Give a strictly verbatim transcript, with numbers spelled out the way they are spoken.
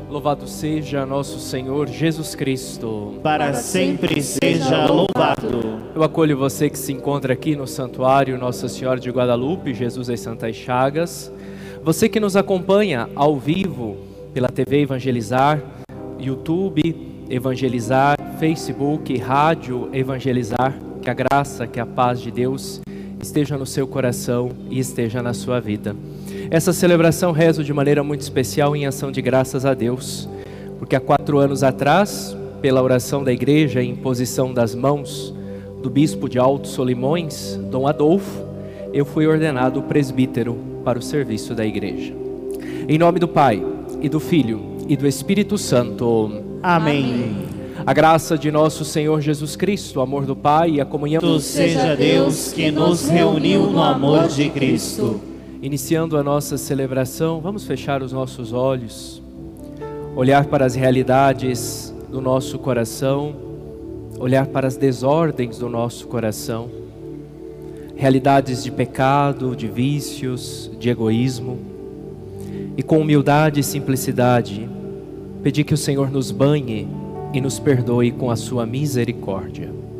Louvado seja nosso Senhor Jesus Cristo. Para sempre seja louvado. Eu acolho você que se encontra aqui no Santuário Nossa Senhora de Guadalupe, Jesus das Santas Chagas. Você que nos acompanha ao vivo pela T V Evangelizar, YouTube Evangelizar, Facebook, Rádio Evangelizar. Que a graça, que a paz de Deus esteja no seu coração e esteja na sua vida. Essa celebração rezo de maneira muito especial em ação de graças a Deus, porque há quatro anos atrás, pela oração da igreja e imposição das mãos do bispo de Alto Solimões, Dom Adolfo, eu fui ordenado presbítero para o serviço da igreja. Em nome do Pai, e do Filho, e do Espírito Santo. Amém. A graça de nosso Senhor Jesus Cristo, o amor do Pai e a comunhão... Tu seja Deus que nos reuniu no amor de Cristo. Iniciando a nossa celebração, vamos fechar os nossos olhos, olhar para as realidades do nosso coração, olhar para as desordens do nosso coração, realidades de pecado, de vícios, de egoísmo, e com humildade e simplicidade, pedir que o Senhor nos banhe e nos perdoe com a sua misericórdia.